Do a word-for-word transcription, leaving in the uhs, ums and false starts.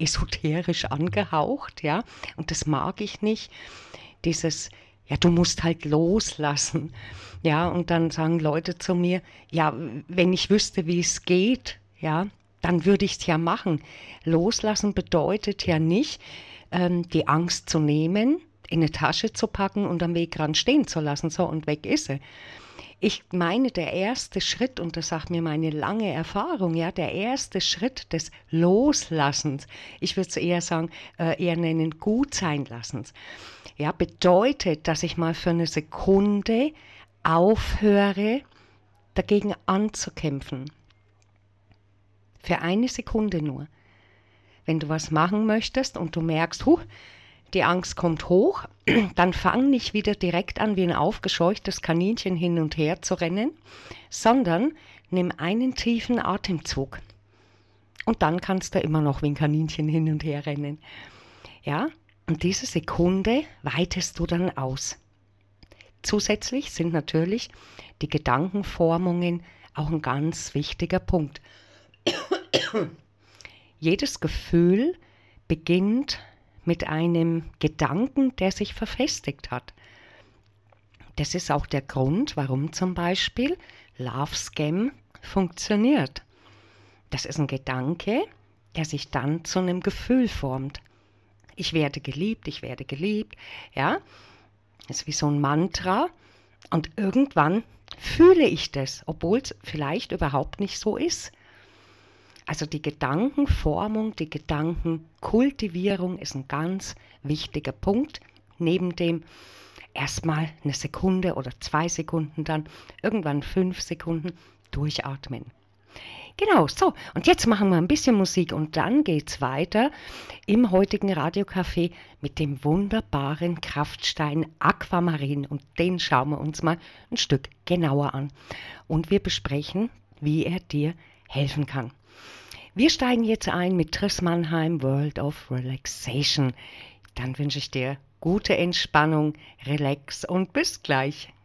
esoterisch angehaucht, ja, und das mag ich nicht, dieses, ja, du musst halt loslassen, ja, und dann sagen Leute zu mir, ja, wenn ich wüsste, wie es geht, ja, dann würde ich es ja machen. Loslassen bedeutet ja nicht, ähm, die Angst zu nehmen, in eine Tasche zu packen und am Wegrand stehen zu lassen, so, und weg ist sie. Ich meine, der erste Schritt, und das sagt mir meine lange Erfahrung, ja, der erste Schritt des Loslassens, ich würde es eher sagen, äh, eher nennen, gut sein lassens, ja, bedeutet, dass ich mal für eine Sekunde aufhöre, dagegen anzukämpfen. Für eine Sekunde nur. Wenn du was machen möchtest und du merkst, huh, die Angst kommt hoch, dann fang nicht wieder direkt an, wie ein aufgescheuchtes Kaninchen hin und her zu rennen, sondern nimm einen tiefen Atemzug. Und dann kannst du immer noch wie ein Kaninchen hin und her rennen. Ja, und diese Sekunde weitest du dann aus. Zusätzlich sind natürlich die Gedankenformungen auch ein ganz wichtiger Punkt. Jedes Gefühl beginnt mit einem Gedanken, der sich verfestigt hat. Das ist auch der Grund, warum zum Beispiel Love Scam funktioniert. Das ist ein Gedanke, der sich dann zu einem Gefühl formt. Ich werde geliebt, ich werde geliebt, ja. Das ist wie so ein Mantra. Und irgendwann fühle ich das, obwohl es vielleicht überhaupt nicht so ist. Also die Gedankenformung, die Gedankenkultivierung ist ein ganz wichtiger Punkt, neben dem erstmal eine Sekunde oder zwei Sekunden, dann irgendwann fünf Sekunden durchatmen. Genau, so, und jetzt machen wir ein bisschen Musik und dann geht's weiter im heutigen Radiocafé mit dem wunderbaren Kraftstein Aquamarin und den schauen wir uns mal ein Stück genauer an. Und wir besprechen, wie er dir helfen kann. Wir steigen jetzt ein mit Chris Mannheim, World of Relaxation. Dann wünsche ich dir gute Entspannung, Relax und bis gleich.